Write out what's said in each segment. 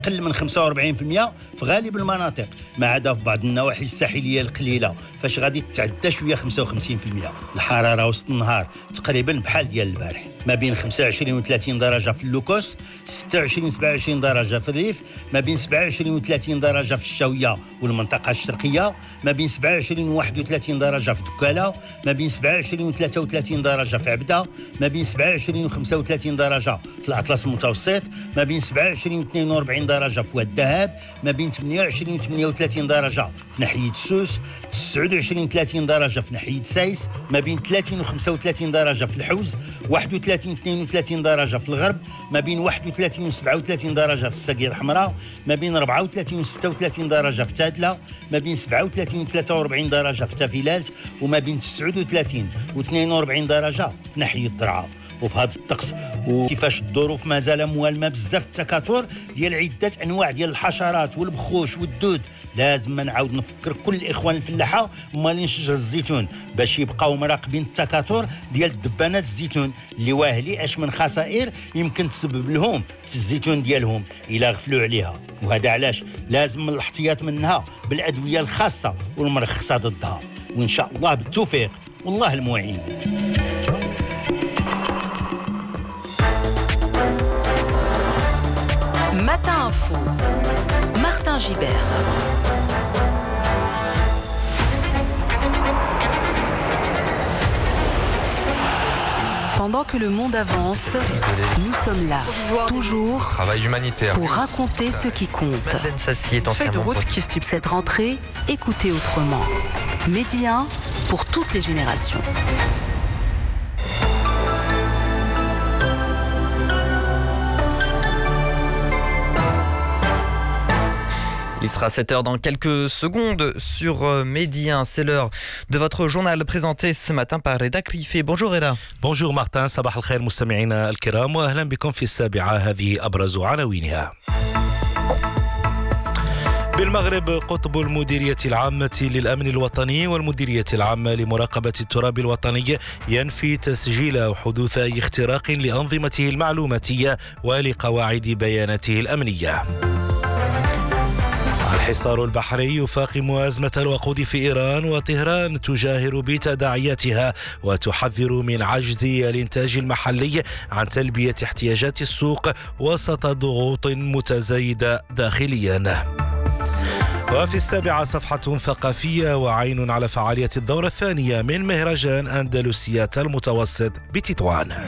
قل من 45% في غالب المناطق، ما عدا في بعض النواحي الساحليه القليله فاش غادي تتعدى شويه 55%. الحراره وسط النهار تقريبا بحال ديال البارح، ما بين 25 و 30 درجه في اللوكوس، 26 27 درجه في الريف، ما بين 27 و 30 درجه في الشاويه والمنطقه الشرقيه، ما بين 27 و 31 درجه في دكاله، ما بين 27 و 33 درجه في عبده، ما بين 27 و 35 درجه في الاطلس المتوسط، ما بين 27 و 42 درجه في واد الذهب، ما بين 28 و 38 درجه في ناحيه سوس، 29 و 30 درجه في ناحيه سايس، ما بين 30 و 35 درجه في الحوز، 31 32 درجه في الغرب، ما بين 31 و 37 درجه في الساقية الحمراء، ما بين 34 و 36 درجه في تادله، ما بين 37 و 43 درجه في تافيلالت، وما بين 39 و 42 درجه في ناحيه الضرعه. وفي هذا الطقس وكيفاش الظروف مازال موالمه بزاف التكاثر ديال عده انواع ديال الحشرات والبخوش والدود، لازم نعاود نفكر كل الاخوان الفلاحه مالين شجر الزيتون باش يبقاو مراقبين التكاثر ديال الدبانات الزيتون اللي واهلي اش من خسائر يمكن تسبب لهم في الزيتون ديالهم الا غفلوا عليها. وهذا علاش لازم من الاحتياط منها بالادويه الخاصه والمرخصه ضدها، وان شاء الله بالتوفيق والله المعين. Matin Info, Martin Gibert. Pendant que le monde avance, nous sommes là, toujours travail humanitaire pour raconter ce qui compte. Cette rentrée, écoutez autrement. Média pour toutes les générations. Il sera 7h dans quelques secondes sur Medi 1. C'est l'heure de votre journal présenté ce matin par Reda Krifé. Bonjour Reda. Bonjour Martin, صباح الخير مستمعينا الكرام وأهلا بكم في السابعة. هذه أبرز عناوينها. بالمغرب قطب المديرية العامة للأمن الوطني والمديرية العامة لمراقبة التراب الوطني ينفي تسجيل أو حدوث أي اختراق لأنظمته المعلوماتية ولقواعد بياناته الأمنية. الحصار البحري يفاقم أزمة الوقود في إيران، وطهران تجاهر بتداعياتها وتحذر من عجز الإنتاج المحلي عن تلبية احتياجات السوق وسط ضغوط متزايدة داخليا. وفي السابعة صفحة ثقافية وعين على فعالية الدورة الثانية من مهرجان أندلسية المتوسط بتطوان.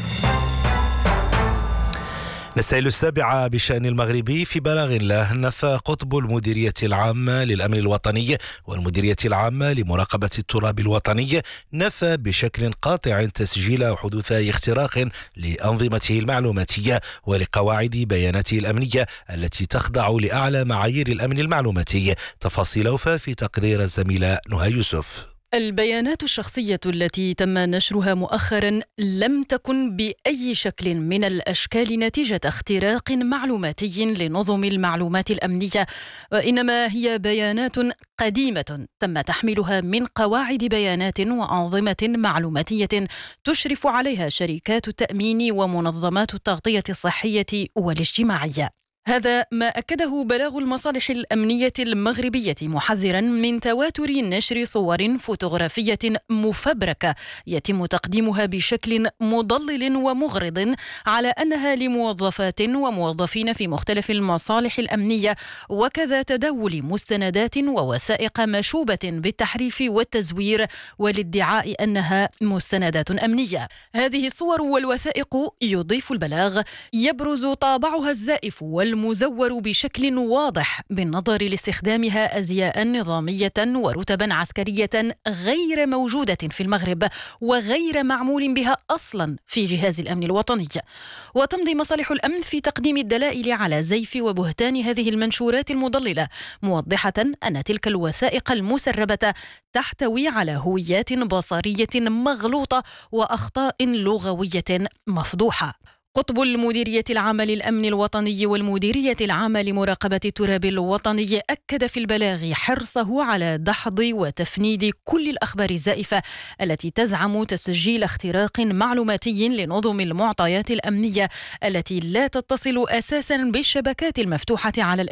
نستهل السابعة بشأن المغربي. في بلاغ له نفى قطب المديرية العامة للأمن الوطني والمديرية العامة لمراقبة التراب الوطني نفى بشكل قاطع تسجيل أو حدوث أي اختراق لأنظمته المعلوماتية ولقواعد بياناته الأمنية التي تخضع لأعلى معايير الأمن المعلوماتي. تفاصيل في تقرير الزميلة نهى يوسف. البيانات الشخصية التي تم نشرها مؤخرا لم تكن بأي شكل من الأشكال نتيجة اختراق معلوماتي لنظم المعلومات الأمنية، وإنما هي بيانات قديمة تم تحميلها من قواعد بيانات وأنظمة معلوماتية تشرف عليها شركات التأمين ومنظمات التغطية الصحية والاجتماعية. هذا ما أكده بلاغ المصالح الأمنية المغربية، محذرا من تواتر نشر صور فوتوغرافية مفبركة يتم تقديمها بشكل مضلل ومغرض على أنها لموظفات وموظفين في مختلف المصالح الأمنية، وكذا تداول مستندات ووثائق مشوبة بالتحريف والتزوير والادعاء أنها مستندات أمنية. هذه الصور والوثائق، يضيف البلاغ، يبرز طابعها الزائف المزور بشكل واضح بالنظر لاستخدامها أزياء نظامية ورتبا عسكرية غير موجودة في المغرب وغير معمول بها أصلا في جهاز الأمن الوطني. وتمضي مصالح الأمن في تقديم الدلائل على زيف وبهتان هذه المنشورات المضللة، موضحة أن تلك الوثائق المسربة تحتوي على هويات بصرية مغلوطة وأخطاء لغوية مفضوحة. قطب المديرية العامة للأمن الوطني والمديرية العامة لمراقبة التراب الوطني أكد في البلاغ حرصه على دحض وتفنيد كل الأخبار الزائفة التي تزعم تسجيل اختراق معلوماتي لنظم المعطيات الأمنية التي لا تتصل أساسا بالشبكات المفتوحة على